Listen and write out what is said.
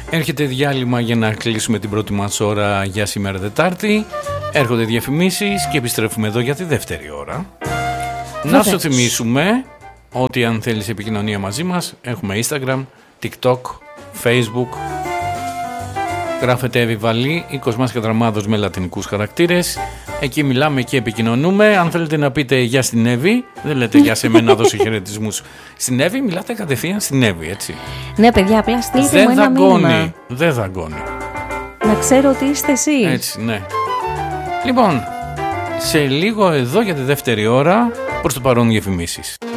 Έρχεται διάλειμμα για να κλείσουμε την πρώτη μας ώρα για σήμερα Τετάρτη. Έρχονται διαφημίσεις και επιστρέφουμε εδώ για τη δεύτερη ώρα. Να σου θυμίσουμε ότι αν θέλεις επικοινωνία μαζί μας, έχουμε Instagram, TikTok, Facebook. Γράφετε Εβιβαλή ή Κοσμάς Κατραμάδος με λατινικούς χαρακτήρες. Εκεί μιλάμε και επικοινωνούμε. Αν θέλετε να πείτε γεια στην Εύη, δεν λέτε γεια σε μένα να δώσω χαιρετισμούς στην Εύη, μιλάτε κατευθείαν στην Εύη, έτσι. Ναι, παιδιά, απλά στείλτε μου ένα μήνυμα. Δεν δαγκώνει. Να ξέρω ότι είστε εσείς. Έτσι, ναι. Λοιπόν, σε λίγο εδώ για τη δεύτερη ώρα, προς το παρόν διαφημίσεις.